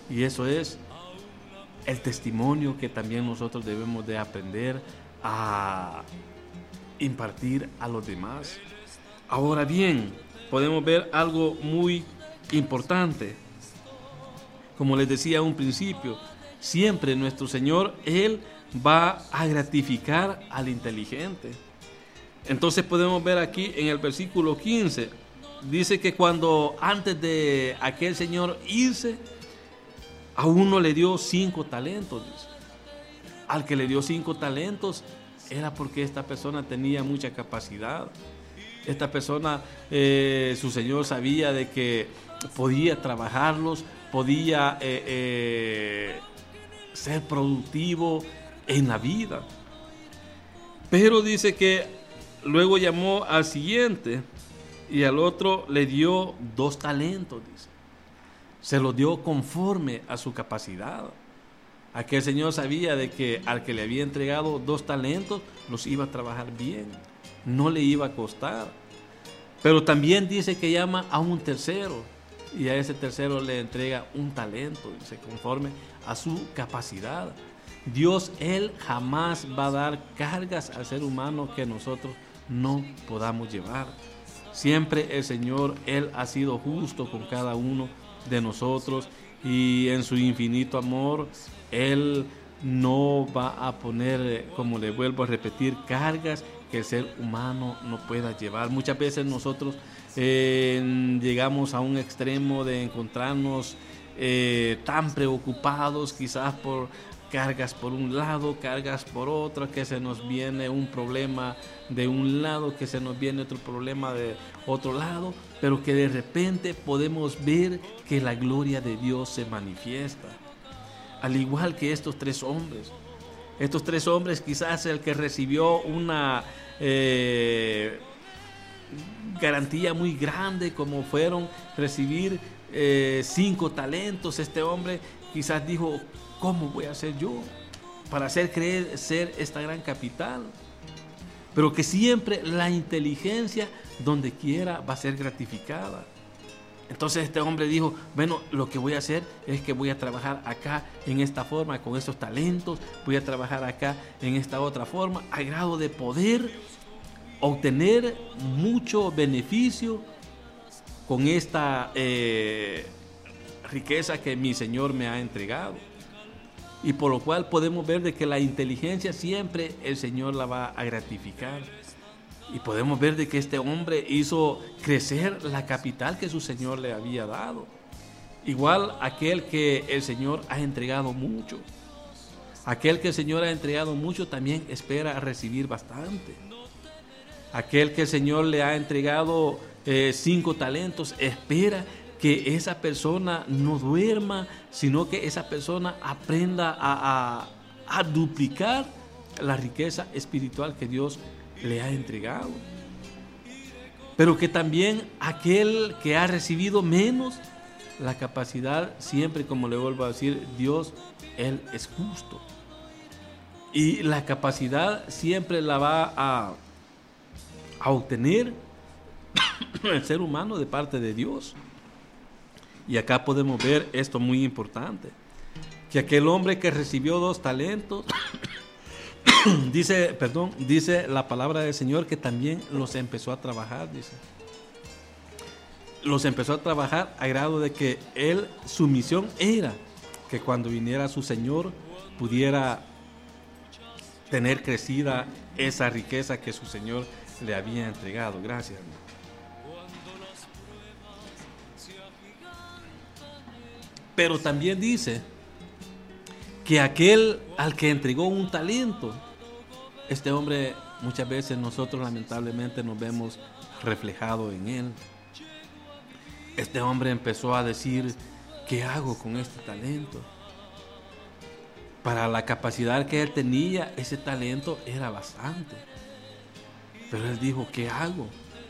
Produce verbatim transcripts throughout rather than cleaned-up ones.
Y eso es el testimonio que también nosotros debemos de aprender a impartir a los demás. Ahora bien, podemos ver algo muy importante. Como les decía a un principio, siempre nuestro Señor, Él va a gratificar al inteligente. Entonces podemos ver aquí en el versículo quince, dice que cuando antes de aquel señor irse, a uno le dio cinco talentos. Dice. Al que le dio cinco talentos era porque esta persona tenía mucha capacidad. Esta persona, eh, su señor sabía de que podía trabajarlos, podía eh, eh, ser productivo en la vida. Pero dice que luego llamó al siguiente y al otro le dio dos talentos, dice. Se los dio conforme a su capacidad. Aquel señor sabía de que al que le había entregado dos talentos los iba a trabajar bien, no le iba a costar. Pero también dice que llama a un tercero y a ese tercero le entrega un talento, dice, conforme a su capacidad. Dios, Él jamás va a dar cargas al ser humano que nosotros no podamos llevar. Siempre el Señor, Él ha sido justo con cada uno de nosotros y en su infinito amor, Él no va a poner, como le vuelvo a repetir, cargas que el ser humano no pueda llevar. Muchas veces nosotros eh, llegamos a un extremo de encontrarnos eh, tan preocupados quizás por cargas por un lado, cargas por otro, que se nos viene un problema de un lado, que se nos viene otro problema de otro lado, pero que de repente podemos ver que la gloria de Dios se manifiesta. Al igual que estos tres hombres. Estos tres hombres, quizás el que recibió una eh, garantía muy grande, como fueron recibir eh, cinco talentos, este hombre quizás dijo, ¿cómo voy a hacer yo para hacer crecer esta gran capital? Pero que siempre la inteligencia, donde quiera, va a ser gratificada. Entonces este hombre dijo, bueno, lo que voy a hacer es que voy a trabajar acá en esta forma, con estos talentos, voy a trabajar acá en esta otra forma, a grado de poder obtener mucho beneficio con esta eh, riqueza que mi Señor me ha entregado. Y por lo cual podemos ver de que la inteligencia siempre el Señor la va a gratificar. Y podemos ver de que este hombre hizo crecer la capital que su Señor le había dado. Igual aquel que el Señor ha entregado mucho. Aquel que el Señor ha entregado mucho también espera recibir bastante. Aquel que el Señor le ha entregado eh, cinco talentos espera que esa persona no duerma, sino que esa persona aprenda a, a, a duplicar la riqueza espiritual que Dios le ha entregado. Pero que también aquel que ha recibido menos, la capacidad siempre, como le vuelvo a decir, Dios, Él es justo. Y la capacidad siempre la va a, a obtener el ser humano de parte de Dios. Y acá podemos ver esto muy importante, que aquel hombre que recibió dos talentos, dice, perdón, dice la palabra del Señor que también los empezó a trabajar, dice. Los empezó a trabajar a grado de que él, su misión era que cuando viniera su Señor pudiera tener crecida esa riqueza que su Señor le había entregado. Gracias. Pero también dice que aquel al que entregó un talento, este hombre muchas veces nosotros lamentablemente nos vemos reflejado en él. Este hombre empezó a decir, ¿qué hago con este talento? Para la capacidad que él tenía, ese talento era bastante. Pero él dijo, ¿qué hago?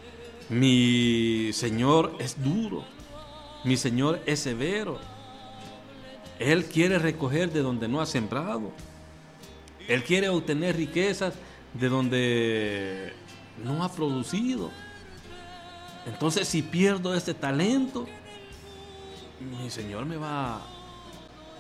Mi Señor es duro, mi Señor es severo. Él quiere recoger de donde no ha sembrado. Él quiere obtener riquezas de donde no ha producido. Entonces, si pierdo este talento, mi Señor me va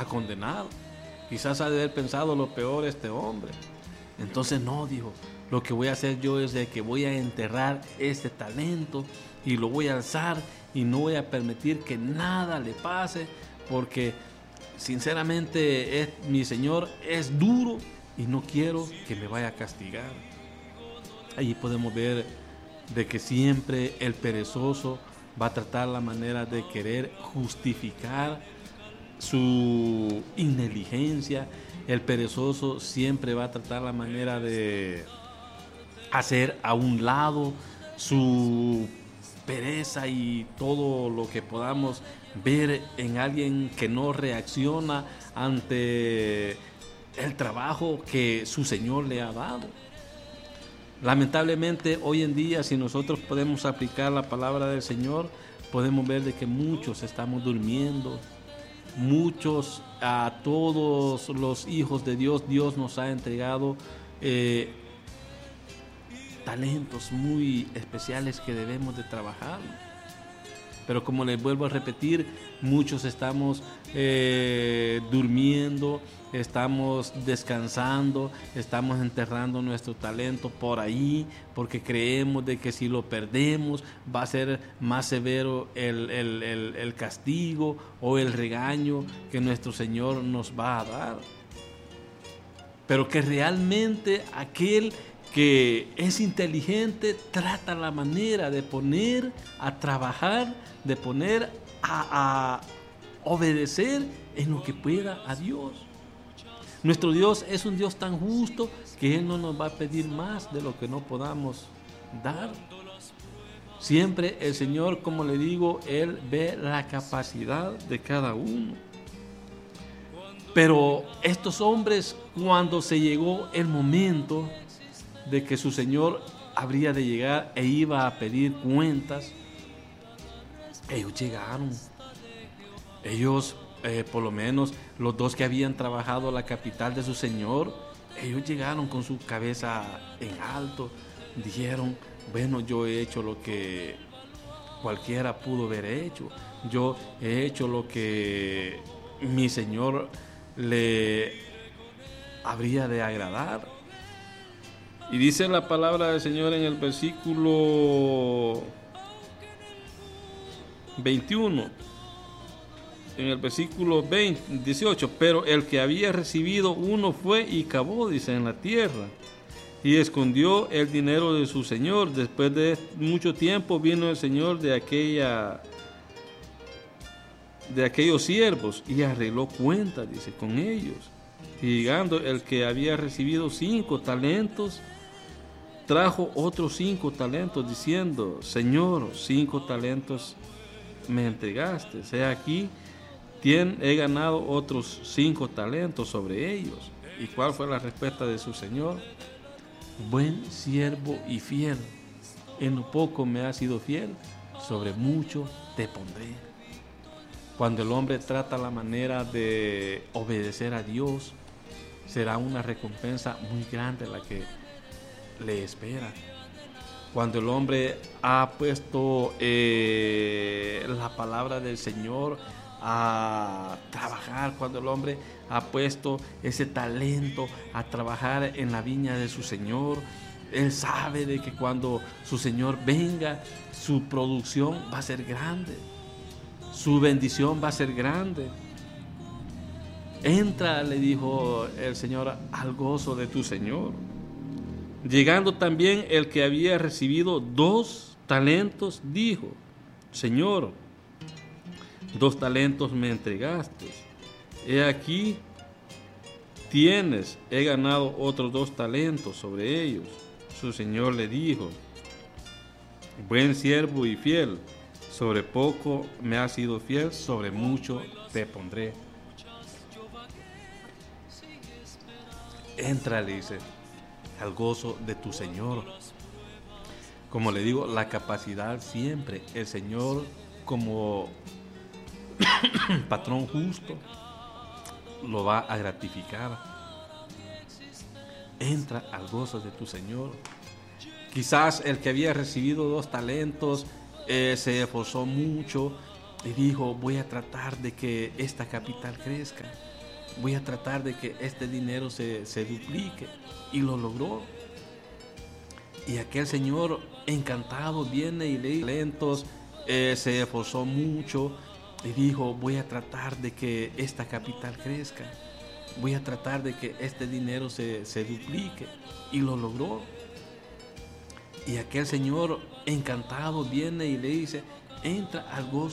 a condenar. Quizás ha de haber pensado lo peor este hombre. Entonces no, dijo, lo que voy a hacer yo es de que voy a enterrar este talento y lo voy a alzar y no voy a permitir que nada le pase, porque sinceramente es, mi Señor es duro y no quiero que me vaya a castigar. Allí podemos ver de que siempre el perezoso va a tratar la manera de querer justificar su ineligencia. El perezoso siempre va a tratar la manera de hacer a un lado su pereza y todo lo que podamos ver en alguien que no reacciona ante el trabajo que su Señor le ha dado. Lamentablemente hoy en día, si nosotros podemos aplicar la palabra del Señor, podemos ver de que muchos estamos durmiendo. Muchos, a todos los hijos de Dios, Dios nos ha entregado eh, talentos muy especiales que debemos de trabajar. Pero como les vuelvo a repetir, muchos estamos eh, durmiendo, estamos descansando, estamos enterrando nuestro talento por ahí, porque creemos de que si lo perdemos va a ser más severo el, el, el, el castigo o el regaño que nuestro Señor nos va a dar. Pero que realmente aquel que es inteligente trata la manera de poner a trabajar, de poner a, a obedecer en lo que pueda a Dios. Nuestro Dios es un Dios tan justo que Él no nos va a pedir más de lo que no podamos dar. Siempre el Señor, como le digo, Él ve la capacidad de cada uno. Pero estos hombres, cuando se llegó el momento de que su Señor habría de llegar e iba a pedir cuentas, ellos llegaron. Ellos, eh, por lo menos los dos que habían trabajado la capital de su Señor, ellos llegaron con su cabeza en alto. Dijeron, bueno, yo he hecho lo que cualquiera pudo haber hecho. Yo he hecho lo que mi Señor le habría de agradar. Y dice la palabra del Señor en el versículo veintiuno, en el versículo veinte, dieciocho, pero el que había recibido uno fue y cavó, dice, en la tierra, y escondió el dinero de su señor. Después de mucho tiempo vino el señor de aquella de aquellos siervos y arregló cuentas, dice, con ellos. Y llegando el que había recibido cinco talentos, trajo otros cinco talentos, diciendo, Señor, cinco talentos me entregaste, he aquí, tien, he ganado otros cinco talentos sobre ellos. ¿Y cuál fue la respuesta de su Señor? Buen siervo y fiel, en lo poco me has sido fiel, sobre mucho te pondré. Cuando el hombre trata la manera de obedecer a Dios, será una recompensa muy grande la que le espera. Cuando el hombre ha puesto eh, la palabra del Señor a trabajar, cuando el hombre ha puesto ese talento a trabajar en la viña de su Señor, él sabe de que cuando su Señor venga, su producción va a ser grande, su bendición va a ser grande. Entra, le dijo el Señor, al gozo de tu Señor. Llegando también el que había recibido dos talentos, dijo, Señor, dos talentos me entregaste, he aquí tienes, he ganado otros dos talentos sobre ellos. Su Señor le dijo, buen siervo y fiel, sobre poco me has sido fiel, sobre mucho te pondré. Entra, le dice, al gozo de tu Señor. Como le digo, la capacidad siempre, el Señor como patrón justo lo va a gratificar. Entra al gozo de tu Señor. Quizás el que había recibido dos talentos eh, se esforzó mucho y dijo, voy a tratar de que esta capital crezca, voy a tratar de que este dinero se, se duplique, y lo logró. Y aquel señor encantado viene y le dice talentos, eh, se esforzó mucho y dijo, voy a tratar de que esta capital crezca, voy a tratar de que este dinero se, se duplique, y lo logró. Y aquel señor encantado viene y le dice, entra al gozo